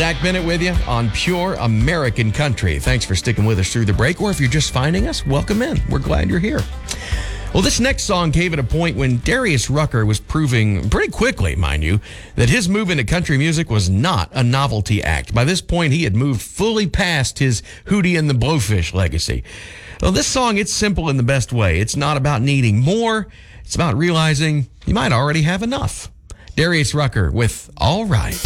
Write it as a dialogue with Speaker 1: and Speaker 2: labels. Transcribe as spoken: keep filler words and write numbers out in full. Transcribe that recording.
Speaker 1: Zach Bennett with you on Pure American Country. Thanks for sticking with us through the break, or if you're just finding us, welcome in. We're glad you're here. Well, this next song came at a point when Darius Rucker was proving pretty quickly, mind you, that his move into country music was not a novelty act. By this point, he had moved fully past his Hootie and the Blowfish legacy. Well, this song, it's simple in the best way. It's not about needing more. It's about realizing you might already have enough. Darius Rucker with All Right.